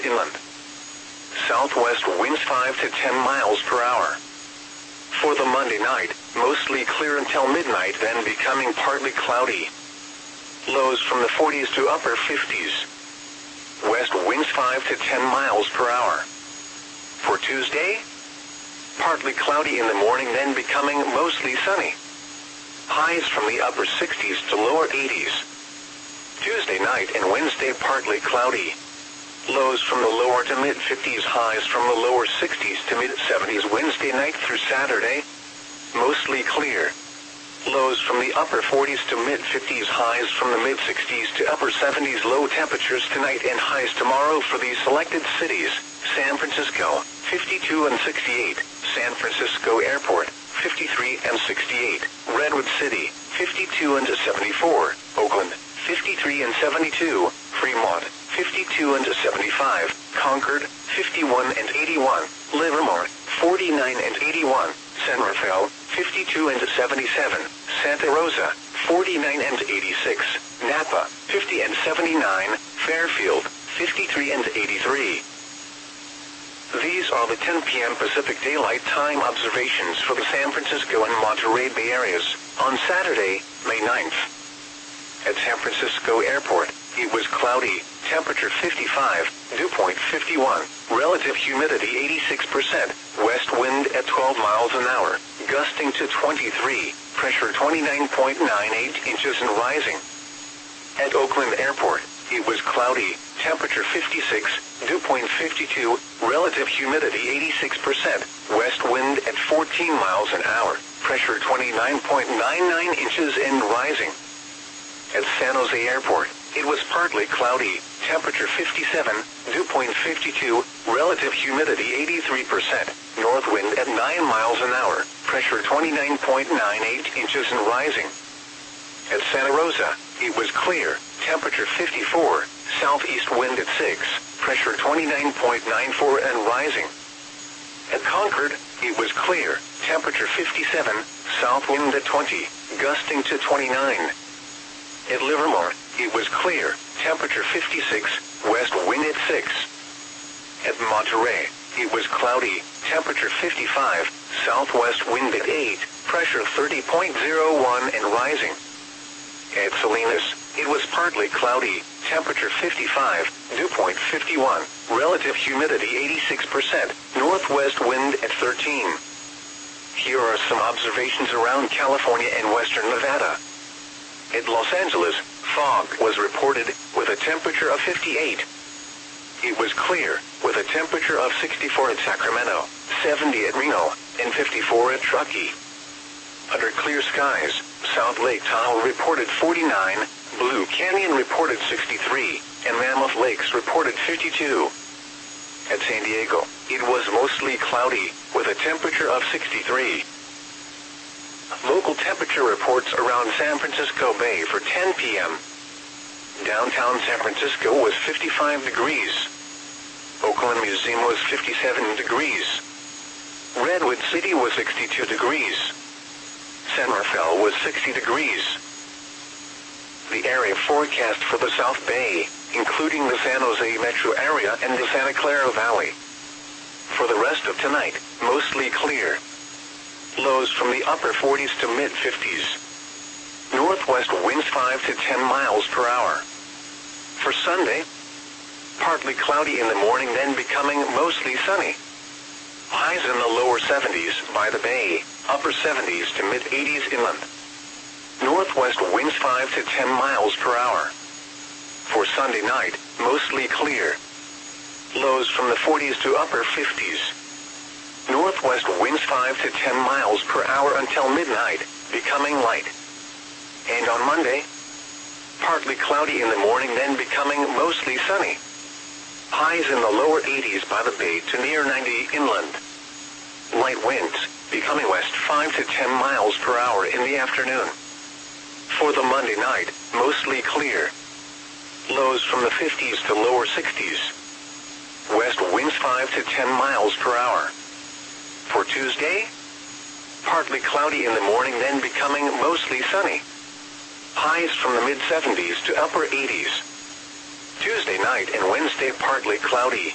inland. Southwest winds 5 to 10 miles per hour. For the Monday night, mostly clear until midnight, then becoming partly cloudy. Lows from the 40s to upper 50s. West winds 5 to 10 miles per hour. For Tuesday, partly cloudy in the morning, then becoming mostly sunny. Highs from the upper 60s to lower 80s. Tuesday night and Wednesday partly cloudy. Lows from the lower to mid-50s, highs from the lower 60s to mid-70s. Wednesday night through Saturday, mostly clear. Lows from the upper 40s to mid-50s, highs from the mid-60s to upper 70s. Low temperatures tonight and highs tomorrow for these selected cities: San Francisco, 52 and 68, San Francisco Airport, 53 and 68, Redwood City, 52 and 74, Oakland, 53 and 72, Fremont, 52 and 75, Concord, 51 and 81, Livermore, 49 and 81, San Rafael, 52 and 77, Santa Rosa, 49 and 86, Napa, 50 and 79, Fairfield, 53 and 83. These are the 10 p.m. Pacific Daylight Time observations for the San Francisco and Monterey Bay areas on Saturday, May 9th. At San Francisco Airport, it was cloudy, temperature 55, dew point 51, relative humidity 86%, west wind at 12 miles an hour, gusting to 23, pressure 29.98 inches and rising. At Oakland Airport, it was cloudy, temperature 56, dew point 52, relative humidity 86%, west wind at 14 miles an hour, pressure 29.99 inches and rising. At San Jose Airport, it was partly cloudy, temperature 57, dew point 52, relative humidity 83%, north wind at 9 miles an hour, pressure 29.98 inches and rising. At Santa Rosa, it was clear, temperature 54, southeast wind at 6, pressure 29.94 and rising. At Concord, it was clear, temperature 57, south wind at 20, gusting to 29. At Livermore, it was clear, temperature 56, west wind at 6. At Monterey, it was cloudy, temperature 55, southwest wind at 8, pressure 30.01 and rising. At Salinas, it was partly cloudy, temperature 55, dew point 51, relative humidity 86%, northwest wind at 13. Here are some observations around California and western Nevada. At Los Angeles, fog was reported with a temperature of 58. It was clear with a temperature of 64 at Sacramento, 70 at Reno, and 54 at Truckee. Under clear skies, South Lake Tahoe reported 49, Blue Canyon reported 63, and Mammoth Lakes reported 52. At San Diego, it was mostly cloudy with a temperature of 63. Local temperature reports around San Francisco Bay for 10 p.m. Downtown San Francisco was 55 degrees. Oakland Museum was 57 degrees. Redwood City was 62 degrees. San Rafael was 60 degrees. The area forecast for the South Bay, including the San Jose metro area and the Santa Clara Valley. For the rest of tonight, mostly clear. Lows from the upper 40s to mid-50s. Northwest winds 5 to 10 miles per hour. For Sunday, partly cloudy in the morning, then becoming mostly sunny. Highs in the lower 70s by the bay, upper 70s to mid-80s inland. Northwest winds 5 to 10 miles per hour. For Sunday night, mostly clear. Lows from the 40s to upper 50s. Northwest winds 5 to 10 miles per hour until midnight, becoming light. And on Monday, partly cloudy in the morning, then becoming mostly sunny. Highs in the lower 80s by the bay to near 90 inland. Light winds, becoming west 5 to 10 miles per hour in the afternoon. For the Monday night, mostly clear. Lows from the 50s to lower 60s. West winds 5 to 10 miles per hour. For Tuesday, partly cloudy in the morning, then becoming mostly sunny. Highs from the mid-70s to upper 80s. Tuesday night and Wednesday partly cloudy.